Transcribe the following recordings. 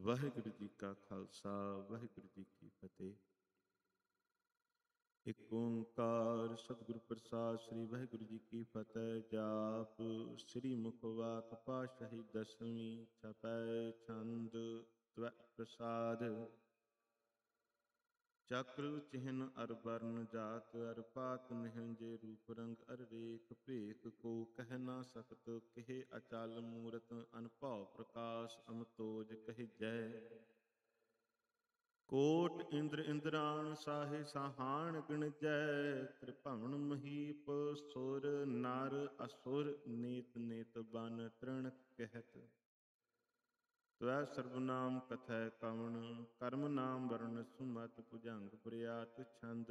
ਵਾਹਿਗੁਰੂ ਜੀ ਕਾ ਖਾਲਸਾ ਵਾਹਿਗੁਰੂ ਜੀ ਕੀ ਫਤਿਹ। ਇਕ ਓੰਕਾਰ ਸਤਿਗੁਰ ਪ੍ਰਸਾਦ ਸ੍ਰੀ ਵਾਹਿਗੁਰੂ ਜੀ ਕੀ ਫਤਿਹ। ਜਾਪ ਸ੍ਰੀ ਮੁਖਵਾਕ ਪਾਤਸ਼ਾਹੀ ਦਸਵੀਂ ਛਪੈ ਛੰਦ ਤਵੈ ਪ੍ਰਸਾਦ। ਚੱਕਰ ਚਿਹਨ ਅਰ ਬਰਨ ਜਾਤ ਅਰ ਪਾਤ ਨਿਹੰਜੇ ਰੂਪ ਰੰਗ ਅਰ ਰੇਖ ਭੇਖ ਕੋ ਕਹਿ ਨਾ ਸਕਤ ਕਹਿ ਅਚਲ ਮੂਰਤ ਅਨਭਉ ਪ੍ਰਕਾਸ਼ ਅਮਤੋਜ ਕਹਿਜੈ। ਕੋਟ ਇੰਦਰ ਇੰਦਰਾਣ ਸਾਹੇ ਸਾਹਾਣ ਗਣਜੈ ਤ੍ਰਿਭਵਨ ਮਹੀਪ ਸੁਰ ਨਰ ਅਸੁਰ ਨੀਤ ਨੀਤ ਬਨ ਤ੍ਰਿਣ ਕਹਿਤ। ਤਵੈ ਸਰਬਨਾਮ ਕਥੈ ਕਵਣ ਕਰਮ ਨਾਮ ਵਰਨ ਸੁਮਤ ਭੁਜੰਗ ਪ੍ਰਿਆਤ ਛੰਦ।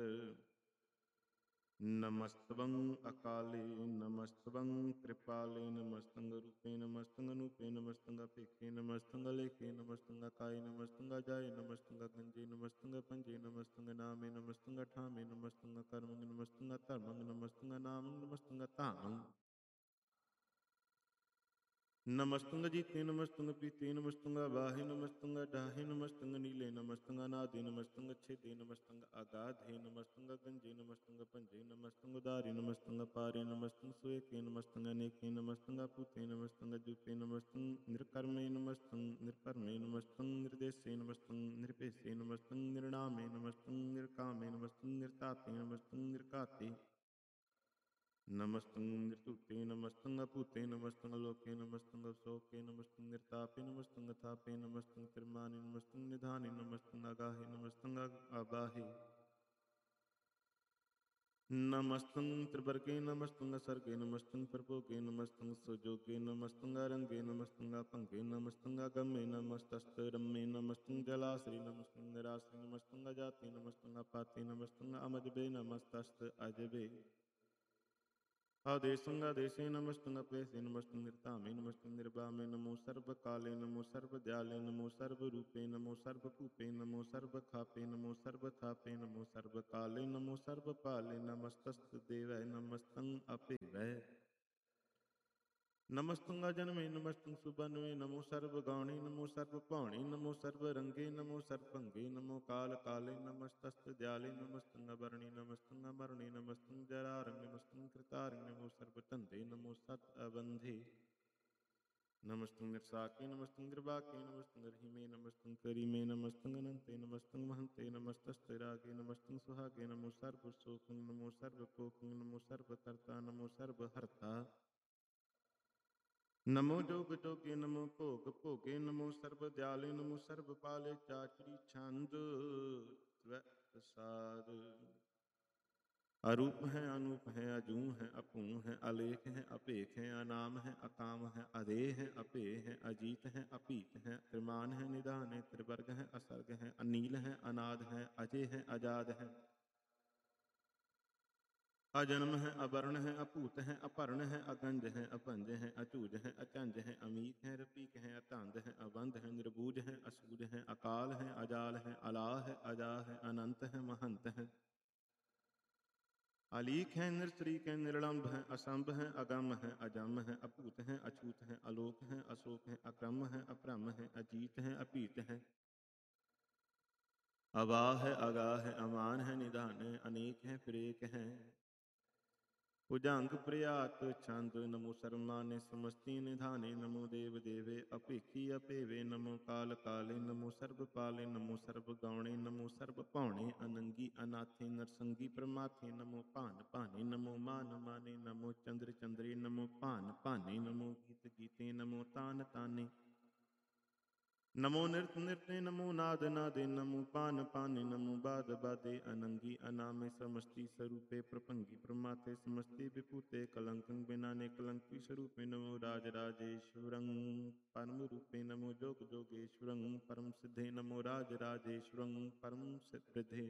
ਨਮਸਤਵੰ ਅਕਾਲੇ ਨਮਸਤਵੰ ਕ੍ਰਿਪਾਲੇ ਨਮਸਤੰ ਰੂਪੇ ਨਮਸਤੰ ਅਨੂਪੇ ਨਮਸਤੰ ਅਭੇਖੇ ਨਮਸਤੰ ਅਲੇਖੇ ਨਮਸਤੰ ਅਕਾਏ ਨਮਸਤੰ ਅਜਾਏ ਨਮਸਤੰ ਗੰਜੇ ਨਮਸਤੰ ਪੰਜੇ ਨਮਸਤੰ ਨਾਮੇ ਨਮਸਤੰ ਅਠਾਮੇ ਨਮਸਤੰ ਕਰਮੰ ਨਮਸਤੰ ਧਰਮੰ ਨਮਸਤੰ ਨਾਮੰ ਨਮਸਤੰ ਧਾਮੰ। ਨਮਸਤੰ ਜੀਤੇ ਨਮਸਤੰ ਪੀਤੇ ਨਮਸਤੰ ਵਾਹੇ ਨਮਸਤੰ ਡਾਹੇ ਨਮਸਤੰ ਨੀਲੇ ਨਮਸਤੰ ਅਨਾਦਿ ਨਮਸਤੰ ਛੇਦੇ ਨਮਸਤੰ ਅਗਾਧੇ ਨਮਸਤੰ ਗੰਜੇ ਨਮਸਤੰ ਭੰਜੇ ਨਮਸਤੰ ਉਦਾਰੇ ਨਮਸਤੰ ਪਾਰੇ ਨਮਸਤੰ ਸੁਏਕੇ ਨਮਸਤੰ ਅਨੇਕੇ ਨਮਸਤੰ ਅਪੂਤੇ ਨਮਸਤੰ ਜੂਤੇ ਨਮਸਤੰ ਨਿਰਕਰਮੇ ਨਮਸਤੰ ਨਿਰਭਰਮੇ ਨਮਸਤੰ ਨਿਰਦੇਸੇ ਨਮਸਤੰ ਨਿਰਭੇਸੇ ਨਮਸਤੰ ਨਿਰਣਾਮੇ ਨਮਸਤੰ ਨਿਰਕਾਮੇ ਨਮਸਤੰ ਨਿਰਧਾਤੇ ਨਮਸਤੰ ਨਿਰਘਾਤੇ ਨਮਸਤੰ ਨਿਰਧੂਤੇ ਨਮਸਤੰ ਅਭੂਤੇ ਨਮਸਤੰ ਅਲੋਕੇ ਨਮਸਤੰ ਅਵਸੋਕੇ ਨਮਸਤੰ ਨਿਰਤਾਪੇ ਨਮਸਤੰ ਅਥਾਪੇ ਨਮਸਤੰ ਤਿਰਮਾਨੇ ਨਮਸਤੰ ਨਿਧਾਨੇ ਨਮਸਤੰ ਅਗਾਹੇ ਨਮਸਤੰ ਅਬਾਹੇ ਨਮਸਤੰ ਤ੍ਰਿਵਰਗੇ ਨਮਸਤੰ ਅਸਰਗੇ ਨਮਸਤੰ ਪ੍ਰਭੋਗੇ ਨਮਸਤੰ ਸੁਜੋਗੇ ਨਮਸਤੰ ਅਰੰਗੇ ਨਮਸਤੰ ਅਭੰਗੇ ਨਮਸਤੰ ਅਗੰਮੇ ਨਮਸਤਸਤਿ ਰੰਮੇ ਨਮਸਤੰ ਜਲਾਸਰੀ ਨਮਸਤੰ ਨਿਰਾਸਰੀ ਨਮਸਤੰ ਅਜਾਤੇ ਨਮਸਤੰ ਅਪਾਤੇ ਨਮਸਤੰ ਅਮਜਬੇ ਨਮਸਤਸਤਿ ਅਜਬੇ ਆਦੇਸੰ ਆਦੇਸੇ ਨਮਸਤੰ ਅਪੇਸੇ ਨਮਸਤੰ ਨਿਰਧਾਮੇ ਨਮਸਤੰ ਨਿਰਭਾਮੇ ਨਮੋ ਸਰਬ ਕਾਲੇ ਨਮੋ ਸਰਬ ਦਿਆਲੇ ਨਮੋ ਸਰਬ ਰੂਪੇ ਨਮੋ ਸਰਬ ਭੂਪੇ ਨਮੋ ਸਰਬ ਖਾਪੇ ਨਮੋ ਸਰਬ ਥਾਪੇ ਨਮੋ ਸਰਬ ਕਾਲੇ ਨਮੋ ਸਰਬ ਭਾਲੇ ਨਮਸਤਸਤਿ ਦੇਵੈ ਨਮਸਤੰ ਅਭੇਵੈ ਨਮਸਤੰ ਅਜਨਮੇ ਨਮਸਤੰ ਸੁਬਨਵੇ ਨਮੋ ਸਰਬ ਗਾਉਣੇ ਨਮੋ ਸਰਬ ਭਾਉਣੇ ਨਮੋ ਸਰਬ ਰੰਗੇ ਨਮੋ ਸਰਬ ਭੰਗੇ ਨਮੋ ਕਾਲ ਕਾਲੇ ਨਮਸਤਸਤਿ ਦਿਆਲੇ ਨਮਸਤੰ ਅਵਰਣੇ ਨਮਸਤੰ ਅਮਰਣੇ ਨਮਸਤੰ ਜਰਾਰੰਗ ਨਮਸਤੰ ਕ੍ਰਿਤਾਰੰਗ ਨਮੋ ਸਰਬ ਧੰਦੇ ਨਮੋ ਸਤ ਅਬੰਧੇ ਨਮਸਤੰ ਨਿਰਸਾਕੇ ਨਮਸਤੰ ਨਿਰਵਾਕੇ ਨਮਸਤੰ ਰਹੀਮੇ ਨਮਸਤੰ ਕਰੀਮੇ ਨਮਸਤੰ ਅਨੰਤੇ ਨਮਸਤੰ ਮਹੰਤੇ ਨਮਸਤਸਤਿ ਰਾਗੇ ਨਮਸਤੰ ਸੁਹਾਗੇ ਨਮੋ ਸਰਬ ਸੋਕੰ ਨਮੋ ਸਰਬ ਕੋਕੰ ਨਮੋ ਸਰਬ ਕਰਤਾ ਨਮੋ ਸਰਬ ਹਰਤਾ ਨਮੋ ਜੋਗ ਜੋਗੇ ਨਮੋ ਭੋਗ ਭੋਗੇ ਨਮੋ ਸਰਬ ਦਿਆਲੇ ਨਮੋ ਸਰਬ ਪਾਲੇ ਚਾਚਰੀ ਛੰਦ ਤਵੈ ਪ੍ਰਸਾਦ। ਅਰੂਪ ਹੈ ਅਨੂਪ ਹੈ ਅਜੂ ਹੈ ਅਭੂ ਹੈ ਅਲੇਖ ਹੈ ਅਭੇਖ ਹੈ ਅਨਾਮ ਹੈ ਅਕਾਮ ਹੈ ਅਦੇਹ ਹੈ ਅਭੇ ਹੈ ਅਜੀਤ ਹੈ ਅਭੀਤ ਹੈ ਤ੍ਰਿਮਾਨ ਹੈ ਨਿਧਾਨ ਹੈ ਤ੍ਰਿਵਰਗ ਹੈ ਅਸਰਗ ਹੈ ਅਨੀਲ ਹੈ ਅਨਾਦ ਹੈ ਅਜੇ ਹੈ ਅਜਾਦ ਹੈ ਅਜਨਮ ਹੈ ਅਵਰਨ ਹੈ ਅਭੂਤ ਹੈ ਅਭਰਨ ਹੈ ਅਗੰਜ ਹੈ ਅਭੰਜ ਹੈ ਅਝੂਜ ਹੈ ਅਚੰਜ ਹੈ ਅਮੀਤ ਹੈ ਰਪੀਕ ਹੈ ਅਧੰਦ ਹੈ ਅਬੰਧ ਹੈ ਨਿਰਬੂਜ ਹੈ ਅਸੂਜ ਹੈ ਅਕਾਲ ਹੈ ਅਜਾਲ ਹੈ ਅਲਾਹ ਹੈ ਅਜਾ ਹੈ ਅਨੰਤ ਹੈ ਮਹੰਤ ਹੈ ਅਲੀਕ ਹੈ ਨਿਰਸਰੀਕ ਹੈ ਨਿਰਲੰਭ ਹੈ ਅਸੰਭ ਹੈ ਅਗੰਮ ਹੈ ਅਜਮ ਹੈ ਅਭੂਤ ਹੈ ਅਛੂਤ ਹੈ ਅਲੋਕ ਹੈ ਅਸ਼ੋਕ ਹੈ ਅਕ੍ਰਮ ਹੈ ਅਭ੍ਰਮ ਹੈ ਅਜੀਤ ਹੈ ਅਭੀਤ ਹੈ ਅਵਾਹ ਹੈ ਅਗਾਹ ਹੈ ਅਮਾਨ ਹੈ ਨਿਧਾਨ ਹੈ ਅਨੇਕ ਹੈ ਫਿਰੇਕ ਹੈ ਭੁਜੰਗ ਪ੍ਰਿਆਤ ਛੰਦ ਨਮੋ ਸਰਮਾਨੇ ਸਮਸਤੀ ਨਿਧਾਨੇ ਨਮੋ ਦੇਵ ਦੇਵੇ ਅਭੇਖੀ ਅਭੇਵੇ ਨਮੋ ਕਾਲ ਕਾਲੇ ਨਮੋ ਸਰਬ ਪਾਲੇ ਨਮੋ ਸਰਬ ਗਾਉਣੇ ਨਮੋ ਸਰਬ ਭਾਉਣੇ ਅਨੰਗੀ ਅਨਾਥੇ ਨਰਸੰਗੀ ਪ੍ਰਮਾਥੇ ਨਮੋ ਭਾਨ ਭਾਨੇ ਨਮੋ ਮਾਨ ਮਾਨੇ ਨਮੋ ਚੰਦਰ ਚੰਦਰੇ ਨਮੋ ਭਾਨ ਭਾਨੇ ਨਮੋ ਗੀਤ ਗੀਤੇ ਨਮੋ ਤਾਨ ਤਾਨੇ ਨਮੋ ਨਿਰਤ ਨਿਰਤੇ ਨਮੋ ਨਾਦ ਨਾਦੇ ਨਮੋ ਪਾਨ ਪਾਨੇ ਨਮੋ ਬਾਦ ਬਾਦੇ ਅਨੰਗੀ ਅਨਾਮੇ ਸਮਸਤੀ ਸਰੂਪੇ ਪ੍ਰਭੰਗੀ ਪ੍ਰਮਾਤੇ ਸਮਸਤੀ ਵਿਭੂਤੇ ਕਲੰਕੰ ਬਿਨਾਨੇ ਕਲੰਕੀ ਸਰੂਪੇ ਨਮੋ ਰਾਜ ਰਾਜੇਸ਼ਵਰੰ ਪਰਮ ਰੂਪੇ ਨਮੋ ਜੋਗ ਜੋਗੇਸ਼ਵਰੰ ਪਰਮ ਸਿੱਧੇ ਨਮੋ ਰਾਜ ਰਾਜੇਸ਼ਵਰੰ ਪਰਮ ਸਿੱਧੇ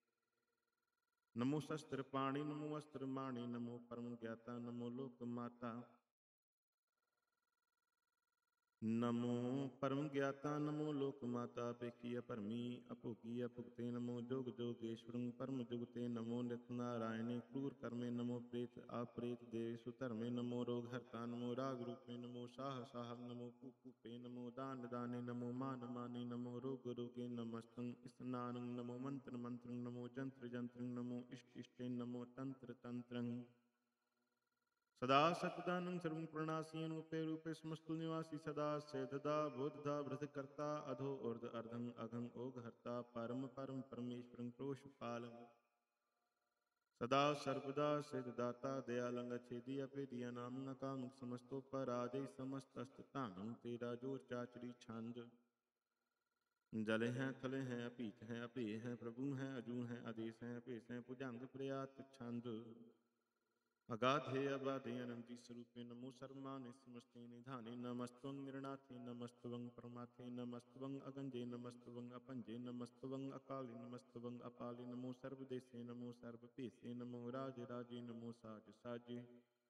ਨਮੋ ਸ਼ਸਤਰ ਪਾਣੀ ਨਮੋ ਅਸਤਰ ਮਾਣੀ ਨਮੋ ਪਰਮ ਗਿਆਤਾ ਨਮੋ ਲੋਕ ਮਾਤਾ ਨਮੋ ਪਰਮ ਗਿਆਤਾ ਨਮੋ ਲੋਕ ਮਾਤਾ ਪੇਕੀ ਅਪਰਮੀ ਅਭੋਗੀ ਅਭੁਗਤੇ ਨਮੋ ਜੋਗ ਜੋਗੇਸ਼ਵਰੰ ਪਰਮ ਜੁਗਤੇ ਨਮੋ ਨਿਤ ਨਾਰਾਇਣੇ ਕ੍ਰੂਰ ਕਰਮੇ ਨਮੋ ਪ੍ਰੇਤ ਆਪ੍ਰੇਤ ਦੇਸੁ ਧਰਮੇ ਨਮੋ ਰੋਗ ਹਰਤਾ ਨਮੋ ਰਾਗ ਰੂਪੇ ਨਮੋ ਸਾਹ ਸਾਹਬ ਨਮੋ ਭੂਪੇ ਨਮੋ ਦਾਨ ਦਾਨੇ ਨਮੋ ਮਾਨ ਮਾਨੇ ਨਮੋ ਰੋਗ ਰੋਗੇ ਨਮਸਤੰ ਇਸਨਾਨੰ ਨਮੋ ਮੰਤਰ ਮੰਤਰੰ ਨਮੋ ਜੰਤਰ ਜੰਤਰੰ ਨਮੋ ਇਸ਼ਟ ਇਸ਼ਟੇ ਨਮੋ ਤੰਤਰ ਤੰਤਰੰ ਸਦਾ ਸਚਦਾਨੰ ਸਰਵੰ ਪ੍ਰਣਾਸੀ ਅਨੂਪੇ ਰੂਪੇ ਸਮਸਤੁ ਨਿਵਾਸੀ ਸਦਾ ਸੇਦਦਾ ਬੁੱਧਦਾ ਬ੍ਰਧ ਕਰਤਾ ਅਧੋ ਉਰਧ ਅਰਧੰ ਅਘੰ ਓਗ ਹਰਤਾ ਪਰਮ ਪਰਮ ਪਰਮੇਸ਼ਵਰੰ ਪ੍ਰੋਸ਼ਪਾਲੰ ਸਦਾ ਸਰਬਦਾ ਸਿਧ ਦਾਤਾ ਦਇਆਲੰ ਅਛੇਦੀ ਅਭੇਦੀ ਅਨਾਮੰ ਅਕਾਮੰ ਸਮਸਤੋ ਪਰਾਜੈ ਸਮਸਤ ਅਸਤ ਧਾਨੰ ਤੇਰਾ ਜੋਰ ਚਾਚਰੀ ਛੰਦ ਜਲ ਹੈ ਥਲ ਹੈ ਅਭੀਤ ਹੈ ਅਭੇ ਹੈ ਪ੍ਰਭੂ ਹੈ ਅਜੂ ਹੈ ਆਦੇਸ ਹੈ ਭੇਸ ਹੈ ਭੁਜੰਗ ਪ੍ਰਿਆਤ ਛੰਦ ਅਗਾਧੇ ਅਬਾਧੇ ਅਨੰਤੀ ਸਰੂਪੇ ਨਮੋ ਸਰਮਾਨੇ ਸਮਸਤੇ ਨਿਧਾਨੇ ਨਮਸਤਵੰ ਨਿਰਨਾਥੇ ਨਮਸਤਵੰ ਪਰਮਾਥੇ ਨਮਸਤਵੰ ਅਗੰਜੇ ਨਮਸਤਵੰ ਅਪੰਜੇ ਨਮਸਤਵੰ ਅਕਾਲੇ ਨਮਸਤਵੰ ਅਪਾਲੇ ਨਮੋ ਸਰਬਦੇਸੇ ਨਮੋ ਸਰਬ ਭੇਸੇ ਨਮੋ ਰਾਜ ਰਾਜੇ ਨਮੋ ਸਾਜ ਸਾਜੇ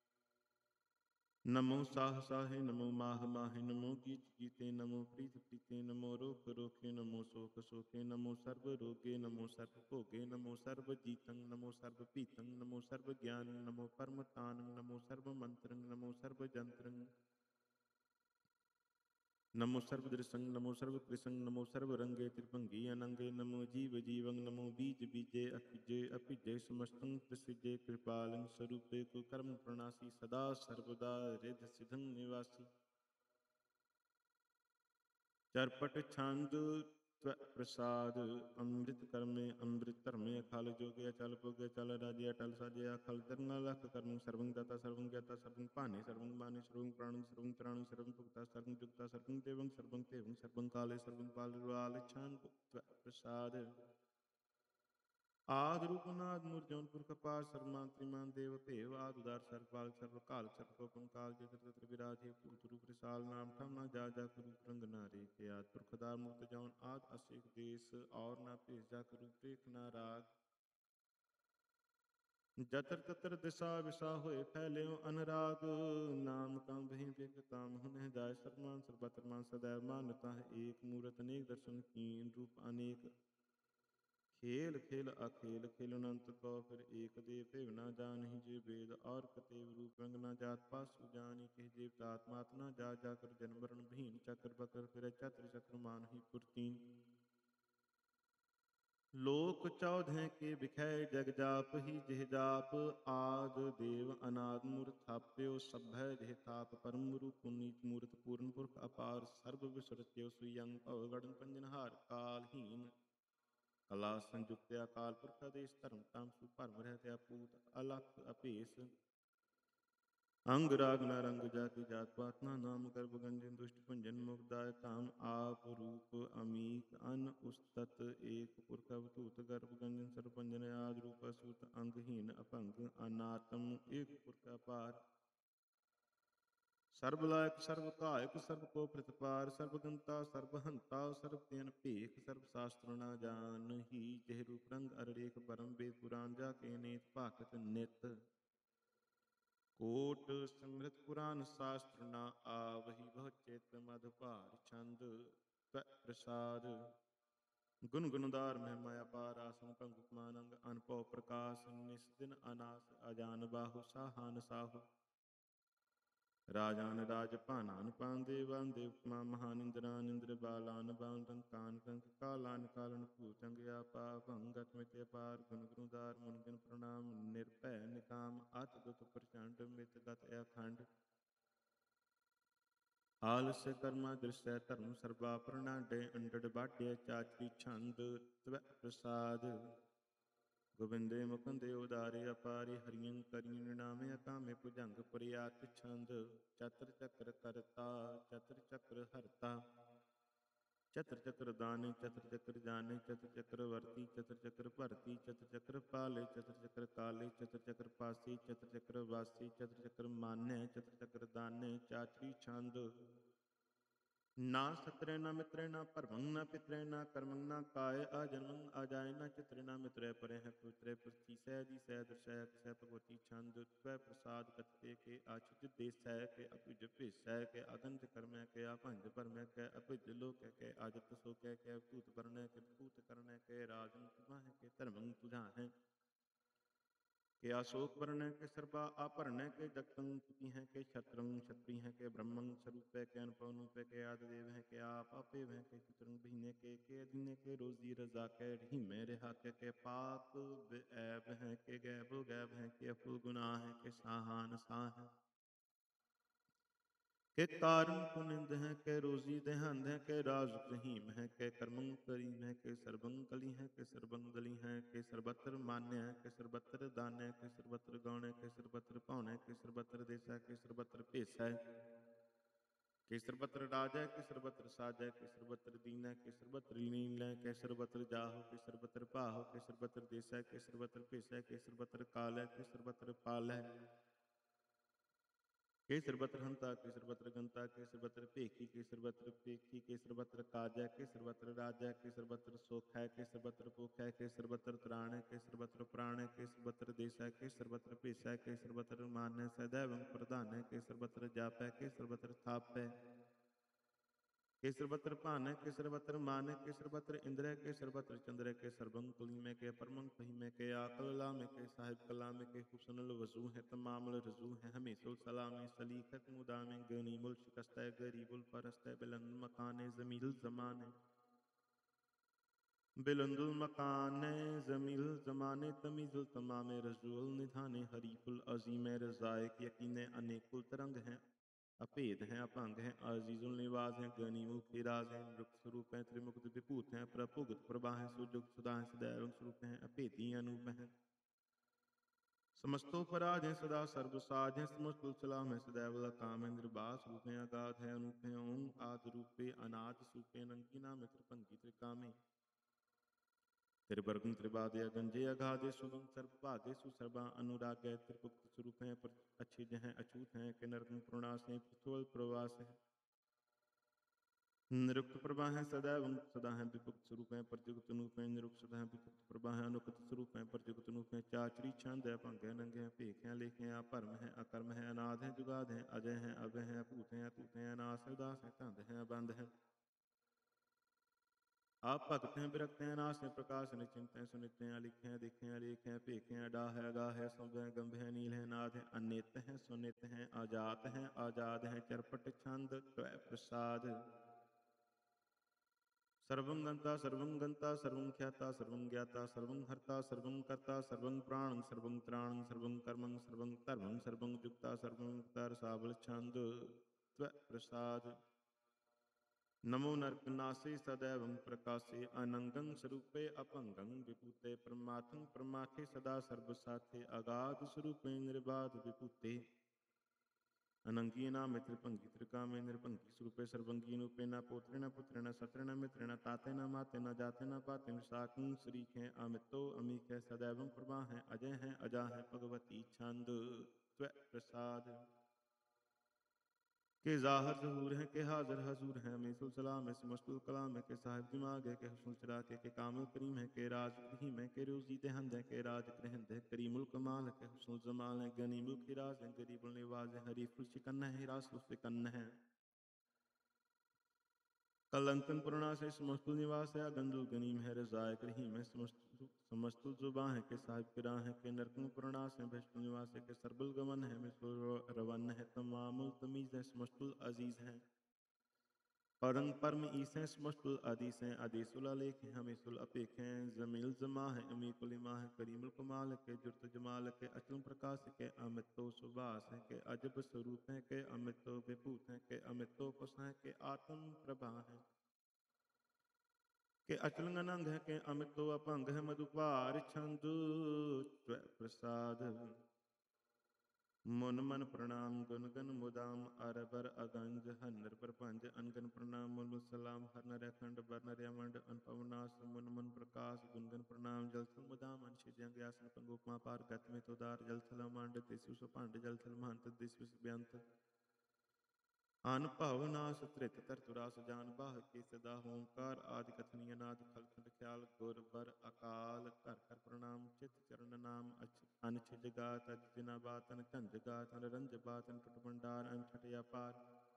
ਨਮੋ ਸਾਹ ਸਾਹੇ ਨਮੋ ਮਾਹ ਮਾਹੇ ਨਮੋ ਗੀਤ ਗੀਤੇ ਨਮੋ ਪ੍ਰੀਤ ਪ੍ਰੀਤੇ ਨਮੋ ਰੋਖ ਰੋਖੇ ਨਮੋ ਸੋਖ ਸੋਖੇ ਨਮੋ ਸਰਬ ਰੋਗੇ ਨਮੋ ਸਰਬ ਭੋਗੇ ਨਮੋ ਸਰਬ ਜੀਤੰ ਨਮੋ ਸਰਬ ਭੀਤੰ ਨਮੋ ਸਰਬ ਗਿਆਨੰ ਨਮੋ ਪਰਮ ਤਾਨੰ ਨਮੋ ਸਰਬ ਮੰਤਰੰ ਨਮੋ ਸਰਬ ਜੰਤਰੰ ਨਮੋ ਸਰਬ ਦ੍ਰਿਸ਼ੰ ਨਮੋ ਸਰਬ ਕ੍ਰਿਸ਼ੰ ਨਮੋ ਸਰਬ ਰੰਗੇ ਤ੍ਰਿਭੰਗੀ ਅਨੰਗੇ ਨਮੋ ਜੀਵ ਜੀਵੰ ਨਮੋ ਬੀਜ ਬੀਜੇ ਅਭਿਜੇ ਅਭਿਜੇ ਸਮਸਤੰ ਪ੍ਰਸਿਜੇ ਕਿਰਪਾਲੰ ਸਰੂਪੇ ਕੋ ਕਰਮ ਪ੍ਰਣਾਸੀ ਸਦਾ ਸਰਬਦਾ ਰਿਧ ਸਿਧੰ ਨਿਵਾਸੀ ਚਰਪਟ ਛੰਦ ਤਵ ਪ੍ਰਸਾਦ ਅੰਮ੍ਰਿਤ ਕਰਮੇ ਅੰਮ੍ਰਿਤ ਧਰਮੇ ਅਖਲ ਜੋਗੇ ਅਚਲ ਪੁਗੇ ਅਚਲ ਰਾਜੇ ਅਟਲ ਸਾਜੇ ਅਖਲ ਤਰੰਗਾ ਲਖ ਕਰਮ ਸਰਵੰ ਦਾਤਾ ਸਰਵੰ ਗਿਆਤਾ ਸਰਵੰ ਭਾਨੇ ਸਰਵੰ ਮਾਨੇ ਸਰਵੰ ਪ੍ਰਾਣੰ ਸਰਵੰ ਤਰਾਣੰ ਸਰਵੰ ਭੁਗਤਾ ਸਰਵੰ ਜੁਗਤਾ ਸਰਵੰ ਦੇਵੰ ਸਰਵੰ ਤੇਵੰ ਸਰਵੰ ਕਾਲੇ ਸਰਵੰ ਪਾਲ ਛੰਦ ਤਵ ਪ੍ਰਸਾਦ ਆਦਿ ਰੂਪ ਨਾਦ ਨੂਰ ਜੌਨਪੁਰ ਕਪਾਲ ਸਰਮਾਨ ਤ੍ਰਿਮਾਨ ਦੇਵ ਭੇਵ ਆਦ ਉਦਾਰ ਸਰਪਾਲ ਸਰਬ ਕਾਲ ਸਰਬ ਕੋਪਨ ਕਾਲ ਜਿਤਰ ਤਤਰ ਵਿਰਾਜੇ ਭੂਤ ਰੂਪ ਰਿਸਾਲ ਨਾਮ ਠਮਨਾ ਜਾ ਜਾ ਰੂਪ ਰੰਗ ਨਾਰੇ ਕੇ ਆਦ ਪੁਰਖਦਾਰ ਮੁਕਤ ਜੌਨ ਆਦ ਅਸੇਕ ਦੇਸ ਔਰ ਨਾ ਭੇਜ ਜਾ ਰੂਪ ਰੇਖ ਨਾ ਰਾਗ ਜਤਰ ਤਤਰ ਦਿਸਾ ਵਿਸਾ ਹੋਏ ਫੈਲਿਓ ਅਨਰਾਗ ਨਾਮ ਕੰ ਬਹਿ ਬਿਕ ਕਾਮ ਹੁਨਹਿ ਜਾਇ ਸਰਮਾਨ ਸਰਬਤਰ ਮਾਨ ਸदैव ਮਾਨਤਾ ਏਕ ਮੂਰਤ ਅਨੇਕ ਦਰਸ਼ਨ ਕੀਨ ਰੂਪ ਅਨੇਕ ਖੇਲ ਖੇਲ ਅਖੇਲ ਖੇਲ ਅਨੰਤ ਕੋ ਫਿਰ ਏਕ ਦੇਵ ਭੇਵ ਨਾ ਜਾਨਹਿ ਜੇ ਵੇਦ ਔਰ ਕਤੇਵ ਰੂਪ ਰੰਗ ਨਾ ਜਾਤ ਪਾਸੁ ਜਾਨੀ ਕਿਹ ਦੇਵ ਤਾਤ ਮਾਤ ਨਾ ਜਾ ਜਾ ਕਰ ਜਨਮ ਮਰਨ ਭੀਨ ਚੱਕਰ ਬਕਰ ਫਿਰੈ ਚਤੁਰ ਚਕਰ ਮਾਨਹਿ ਪੁਰਤੀਨ ਲੋਕ ਚੌਧੈ ਕੇ ਵਿਖੈ ਜਗ ਜਾਪ ਹੀ ਜਿਹ ਜਾਪ ਆਦ ਦੇਵ ਅਨਾਦ ਮੂਰ ਥਾਪਿਓ ਸਭੈ ਜਿਹ ਥਾਪ ਪਰਮ ਰੂਪ ਨੀਚ ਮੂਰਤ ਪੂਰਨ ਪੁਰਖ ਅਪਾਰ ਸਰਬ ਵਿਸਰਤਿਓ ਸੁਯੰ ਭਵ ਗੜਨ ਪੰਜਨਹਾਰ ਕਾਲਹੀਨ ਕਲਾ ਸੰਯੁਕਤ ਅਕਾਲ ਪੁਰਖ ਆਦੇਸ ਧਰਮ ਤਾਮ ਸੁ ਭਰਮ ਰਹਿਤ ਆਪੂਤ ਅਲਖ ਅਭੇਸ ਅੰਗ ਰਾਗ ਨਾ ਰੰਗ ਜਾਤੀ ਜਾਤ ਪਾਤ ਨਾ ਨਾਮ ਗਰਭ ਗੰਜਨ ਦੁਸ਼ਟ ਭੰਜਨ ਮੁਕਦਾਇ ਧਾਮ ਆਪ ਰੂਪ ਅਮੀਕ ਅਨ ਉਸਤਤ ਏਕ ਪੁਰਖ ਅਵਧੂਤ ਗਰਭ ਗੰਜਨ ਸਰਪੰਜਨ ਆਦ ਰੂਪ ਅਸੂਤ ਅੰਗਹੀਨ ਅਭੰਗ ਅਨਾਤਮ ਏਕ ਪੁਰਖ ਅਪਾਰ ਸਰਬ ਲਾਇਕ ਸਰਬ ਕਾਇਕ ਸਰਬ ਕੋ ਪ੍ਰਤਪਾਰ ਸਰਬ ਗੰਤਾ ਸਰਬ ਹੰਤਾ ਸਰਬ ਤੇਨ ਭੇਖ ਸਰਬ ਸ਼ਾਸਤਰ ਨਾ ਜਾਨਹੀ ਜਿਹ ਰੂਪ ਰੰਗ ਅਰੜੇਕ ਪਰਮ ਵੇਦ ਪੁਰਾਨ ਜਾ ਕੇ ਨੇਤ ਭਾਖਤ ਨਿਤ ਕੋਟ ਸਮ੍ਰਿਤ ਪੁਰਾਨ ਸ਼ਾਸਤਰ ਨਾ ਆਵਹੀ ਬਹੁ ਚਿਤ ਮਦ ਭਾਰ ਛੰਦ ਤਵ ਪ੍ਰਸਾਦ ਗੁਣ ਗੁਣਦਾਰ ਮਹਿਮਾ ਅਪਾਰ ਆਸਨ ਭੰਗ ਉਪਮਾਨੰਗ ਅਨਭਉ ਪ੍ਰਕਾਸ਼ ਨਿਸ ਦਿਨ ਅਨਾਸ ਅਜਾਨ ਬਾਹੂ ਸਾਹਾਨ ਸਾਹੂ ਰਾਜਾਨ ਰਾਜ ਭਾਨਾਨ ਪਾਨ ਦੇਵਾਨ ਦੇਵਕਮਾ ਮਹਾਨ ਇੰਦਰਾਨ ਇੰਦਰ ਬਾਲਾਨ ਬਾਨ ਰੰਕਾਨ ਕੰਕ ਕਾਲਾਨ ਕਾਲਨ ਭੂਚੰਗ ਆਪਾ ਭੰਗਤ ਮਿਤ ਅਪਾਰ ਗੁਣ ਗੁਣਦਾਰ ਮੁਨ ਗੁਣ ਪ੍ਰਣਾਮ ਨਿਰਭੈ ਨਿਕਾਮ ਅਤ ਦੁਤ ਪ੍ਰਚੰਡ ਮਿਤ ਗਤ ਅਖੰਡ ਆਲਸ ਕਰਮਾ ਦ੍ਰਿਸ਼ੈ ਧਰਮ ਸਰਬਾ ਪ੍ਰਣਾਡੇ ਅੰਡੜ ਬਾਢਿਆ ਚਾਚਰੀ ਛੰਦ ਤਵ ਪ੍ਰਸਾਦ ਗੋਬਿੰਦੇ ਮੁਕੰਦੇ ਉਦਾਰੇ ਅਪਾਰੇ ਹਰੀਆਂ ਕਰੀਂ ਨਾਮੇ ਅਕਾਮੇ ਭੁਜੰਗ ਪ੍ਰਿਆਤ ਛੰਦ ਚਤਰ ਚੱਕਰ ਕਰਤਾ ਚਤਰ ਚੱਕਰ ਹਰਤਾ ਚਤਰ ਚੱਕਰ ਦਾਨੇ ਚਤਰ ਚੱਕਰ ਜਾਣੇ ਚਤਰ ਚੱਕਰ ਵਰਤੀ ਚਤਰ ਚੱਕਰ ਭਰਤੀ ਚਤਰ ਚੱਕਰ ਪਾਲੇ ਚਤਰ ਚੱਕਰ ਕਾਲੇ ਚਤਰ ਚੱਕਰ ਪਾਸੀ ਚਤਰ ਚੱਕਰ ਵਾਸੀ ਚਤਰ ਚੱਕਰ ਮਾਨੈ ਚਤਰ ਚੱਕਰ ਦਾਨੇ ਚਾਚਰੀ ਛੰਦ ਨਾ ਸਤਰੇ ਨਾ ਮਿਤਰੇ ਨਾ ਭਰਮੰ ਨਾ ਪਿਤਰੇ ਨਾ ਕਰਮੰ ਨਾ ਕਾਇ ਅਜਨਮੰ ਅਜਾਇ ਨਾ ਚਿਤਰੇ ਨਾ ਮਿਤਰੇ ਪਰੇ ਹੈ ਪੁਤਰੇ ਪ੍ਰਤੀਸੈ ਦੀ ਸੈ ਦਰਸੈ ਕਸੈ ਭਗਵਤੀ ਛੰਦ ਤਵੈ ਪ੍ਰਸਾਦ ਕਤਤੇ ਕੇ ਆਚਿਤ ਦੇਸੈ ਕੇ ਅਭਿਜ ਭੇਸੈ ਕੇ ਅਗੰਜ ਕਰਮੈ ਕੇ ਆਪੰਜ ਭਰਮੈ ਕੇ ਅਭਿਜ ਲੋਕੈ ਕੇ ਆਜਤ ਸੋਕੈ ਕੇ ਭੂਤ ਪਰਣੈ ਕੇ ਭੂਤ ਕਰਣੈ ਕੇ ਰਾਜਨ ਤੁਮਾਹਿ ਕੇ ਧਰਮੰ ਤੁਝਾਹੈ के अशोक वर्ण के सर्वा अपर्ण के जगतं तुति हैं के क्षत्रं क्षत्रि हैं के ब्रह्मं स्वरूप के अनुपव रूप के आदिदेव हैं के आप अपे हैं के चित्रं भीने के अधीने के रोजी रजा के ढीमे रेहा के पाप ऐब हैं के गैब गैब हैं के अफुल गुनाह हैं के साहान साह हैं के कारण पुनिंद हैं के रोजी देहंद हैं के राज रहीम हैं के कर्मं करीम हैं के सर्वं कली हैं के सर्वं गली हैं के सर्वत्र मान्य हैं के सर्वत्र दान्य हैं के सर्वत्र गौण हैं के सर्वत्र पौन हैं के सर्वत्र देश है के सर्वत्र पेश है के सर्वत्र राज है के सर्वत्र साज है के सर्वत्र दीन है के सर्वत्र लीन है के सर्वत्र जाहो के सर्वत्र पाहो के सर्वत्र देश है के सर्वत्र पेश है के सर्वत्र काल है के सर्वत्र पाल है के सर्वत्र हंता के सर्वत्र गंता के सर्वत्र पेखी के सर्वत्र पेखी के सर्वत्र काज है के सर्वत्र राज है के सर्वत्र सुख है के सर्वत्र भूख है के सर्वत्र त्राण है के सर्वत्र प्राण है के सर्वत्र देश है के सर्वत्र पेश है के सर्वत्र मान है सदैव प्रधान है के सर्वत्र जाप है के सर्वत्र थाप है के सर्वत्र पान है के सर्वत्र मान है के सर्वत्र इंद्र है के सर्वत्र चंद्र है के सर्वं कुली में के परमं कही में के आकला में के साहिब कला में के हुसनुल वजू है तमामुल रजू है हमीसुल सलाम सलीखत मुदाम गनीमुल शिकस्त गरीबुल परस्त बिलंद मकान जमील जमाने बिलंदुल मकान जमील जमाने तमीजुल तमाम रजूल निधाने हरीफुल अजीम रजायक यकीन अनेकुल तरंग हैं अभेद हैं अभंग हैं अजीजुल निवास हैं गनी मुखी राज हैं रुख स्वरूप हैं त्रिमुक्त विभूत हैं प्रभुगत प्रभा हैं सुजुग सुधा हैं सदैव स्वरूप हैं अभेदी अनूप हैं समस्तो पराज हैं सदा सर्व साज हैं समस्तुल सलाम हैं सदैव लकाम हैं निर्बास रूप हैं अगाध हैं अनूप हैं ओम आदि रूपे अनाथ सूपे नंगी नाम त्रिपंगी त्रिकामे त्रिवर्गं त्रिपादे गंजे अगाधे सुगम सर्वभागे सुसर्वा अनुराग त्रिपुक्त स्वरूप हैं अच्छिज हैं अछूत हैं कि नरकं प्रणास हैं पृथ्वल प्रवास है निरुक्त प्रभा हैं सदैव सदा हैं विपुक्त स्वरूप हैं प्रत्युक्त अनूप हैं निरुक्त सदा हैं विपुक्त प्रभा हैं अनुक्त स्वरूप हैं प्रत्युक्त अनूप हैं चाचरी छंद है भंग है नंगे हैं भेख हैं लेख हैं अपरम हैं अकर्म हैं अनाथ हैं जुगाद हैं अजय हैं अभय हैं अपूत हैं अतूत हैं अनास हैं उदास हैं धंध हैं बंद हैं आप भगत हैं विरक्त हैं नाश हैं प्रकाश हैं निश्चिंत हैं सुनित हैं अलिख हैं दिख हैं अलेख हैं भेख हैं अडा है अगा है सौंद हैं गंभ हैं नील हैं नाद हैं अनित हैं सुनित हैं आजात हैं आजाद हैं चरपट छंद त्वै प्रसाद सर्वं गंता सर्वं ख्याता सर्वं ज्ञाता सर्वं हर्ता सर्वं कर्ता सर्वं प्राणं सर्वं त्राणं सर्वं कर्मं सर्वं धर्मं सर्वं युक्ता सर्वं मुक्ता रसावल छंद त्वै प्रसाद नमो नरकनासे सदैवं प्रकाशे अनंगं स्वरूपे अपंगं विभूते परमार्थं परमार्थे सदा सर्वसाथे अगाध स्वरूपे निर्बाध विभूते अनंगी नाम त्रिभंगी त्रिकामे निर्भंगी स्वरूपे सर्वंगी रूपे न पोत्रे न पुत्रे न सत्रे न मित्रे न ताते न माते न जाते न पाते न साकं श्रीक हैं अमितो अमीक है सदैवं प्रभा हैं अजय हैं अजा हैं भगवती छंद त्वै प्रसाद के ज़ाहिर ज़हूर हैं के हाजिर हजूर हैं हमीसुल सलाम है समस्तुल कलाम है के साहिब दिमाग है के हुस्नुल चरात है के कामुल करीम है के राज रहीम है के रोज़ी देहंद है के राज करहंद है करीमुल कमाल है के हुस्नुल जमाल है गनीमुल खिराज है गरीबुल निवाज है हरीफुल शिकन है हिरासुल फिकन है कलंतन पुरणा से समस्तुल निवास है गंजुल गनीम है रजायक रहीम है समस्तुल जुबा है के साहिब किरा है के नरकुल पुरणास है भैष्णु निवास है के सरबुल गमन है मिसुल रवन है तमामुल तमीज है समस्तुल अजीज है परम परम ईस हैं समस्तुल अदीस हैं अदीसुल अलेख हैं हमीसुल अपेख हैं जमील जमा है अमीकुल इमा है करीमुल कमाल के जुर्त जमाल के अचल प्रकाश के अमितो सुभाष है के अजब स्वरूप है के अमितो विभूत है के अमितो कुश है के आत्म प्रभा है के अचल अनंग है के अमितो अपंग है मधुपार छंद त्वै प्रसाद मुन मन प्रणाम गुन गन मुदाम अरबर अगंज हन्नर प्रपंच अनगन प्रणाम मुल सलाम हर नर अखंड बर नर अमंड अनपवनास मुन मन प्रकाश गुनगन प्रणाम जलथल मुदाम अंशि जंग्यासन पंगोपमा पार गत में तोदार जलथल अमंड तिसु सुपंड जलथल महंत दिसविस व्यंत ਅਨ ਭਵ ਨਾਸ ਧ੍ਰਿਤ ਧਰਤੁ ਰਾਸ ਜਾਨ ਬਾਹ ਕੇ ਸਦਾ ਓੰਕਾਰ ਆਦਿ ਕਥਨੀ ਅਨਾਦਿ ਖਲਕ ਖਿਆਲ ਗੁਰ ਬਰ ਅਕਾਲ ਘਰ ਘਰ ਪ੍ਰਣਾਮ ਚਿਤ ਚਰਨ ਨਾਮ ਅਨਛਿਜ ਗਾਤ ਅਜ ਦਿਨਾ ਬਾਤਨ ਝੰਜ ਗਾਤਨ ਰੰਜ ਬਾਤਨ ਟੁਟ ਭੰਡਾਰ ਅੰਛਟ ਅਪਾਰ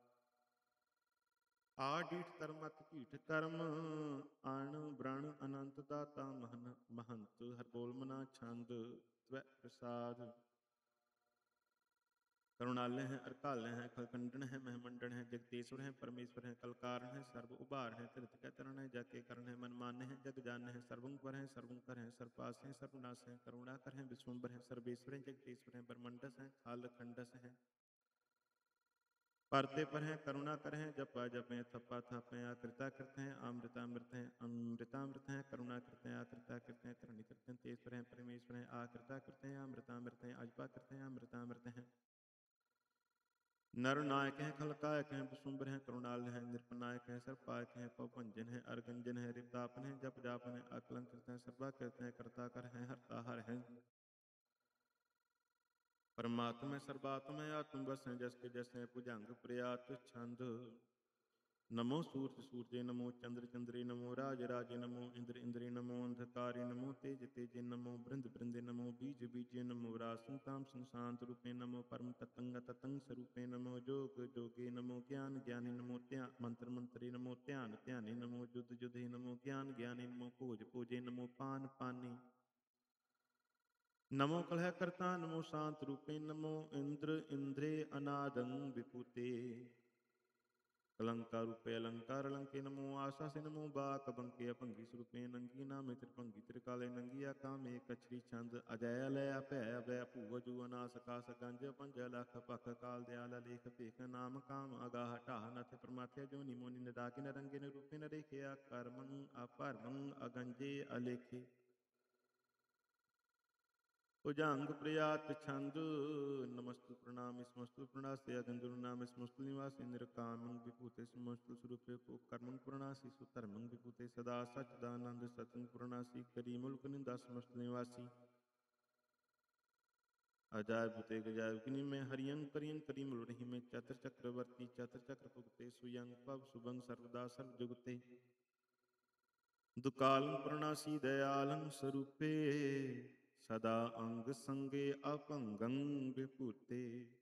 ਆਡੀਠ ਧਰਮਤ ਢੀਠ ਕਰਮ ਅਣ ਬ੍ਰਣ ਅਨੰਤ ਦਾਤਾ ਮਹੰਤ ਹਰ ਬੋਲ ਮਨਾ ਛੰਦ ਤਵੈ ਪ੍ਰਸਾਦ करुणालय है अरकालय है खलखंडन है महमंडन है जगदीश्वर है परमेश्वर है कलकारण है सर्व उभार है तीर्थ का तरण है जाके करण है मन मान है जग जान है सर्वंकर है सर्वंकर है सर्वपास है सर्वनाश है करुणाकर है विश्वम्बर है सर्वेश्वर है जगदीश्वर है ब्रह्मंडस है खाल खंडस है परते पर है करुणा कर है जपा जपे थप्पा थापे आकृता करते हैं अमृतामृत है अमृतामृत है करुणा करते हैं आकृता करते हैं करणी करते हैं तेश्वर है परमेश्वर है आकृता करते हैं अमृतामृत है अजपा करते हैं अमृतामृत है नर नायक है खलकायक है विशुंबर है करुणाल है निरपनायक है सर्पायक है पवभंजन है अर्गंजन है रिपतापन है जप जापन है अकलंकृत है सर्वा करते हैं कर्ता कर है हरता हर है परमात्मा सर्वात्म है आत्म बस है जस के जस है भुजंग प्रियात छंद नमो सूर्य सूर्य नमो चंद्र चंद्रे नमो राज राजे नमो इंद्र इंद्रे नमो अंधकारे नमो तेज तेजे नमो बृंद बृंदे नमो बीज बीजे नमो रासं तामसं शांत रूपे नमो परम ततंग ततंग स्वरूपे नमो जोग जोगे नमो ज्ञान ज्ञानी नमो मंत्र मंत्रे नमो ध्यान ध्यानी नमो युद्ध युद्धे नमो ज्ञान ज्ञानी नमो भोज भोजे नमो पान पानी नमो कलह करता नमो शांत रूपे नमो इंद्र इंद्रे अनादं विपुते अलंकार रूपे अलंकार अलंके नमो आशा से नमो बाक बंके अपंगी स्वरूपे नंगी नामे त्रिभंगी त्रिकाले नंगिया काम एक अछरी छंद अजय लय भै अभय भूवजु अनास कास गंज पंज लख पख काल दयाल लेख भेख नाम काम अगाह ढाह नथ प्रमाथ्य जोनि मोनि निदाकिन रंगे रूपे न रेखे कर्मं अपरमं अगंजे अलेखे भुजंग प्रियात छंद नमस्तु प्रणाम स्मस्तु प्रणासे अगंजुर नाम स्मस्तु निवासी निरकामं विभूते समस्तु स्वरूपे को कर्मं प्रणासी सुधर्मं विभूते सदा सच्चिदानंद सत्संग प्रणासी करी मुल्क निंदा समस्त निवासी अजाय भूते गजाय किनी में हरियं करियं करी मुल रही में चतर चक्रवर्ती चतर चक्र भुगते सुयंग पव सुबंग सर्वदा सर्व जुगते दुकालं प्रणासी दयालं स्वरूपे सदा अंग संगे अपंगं विभूते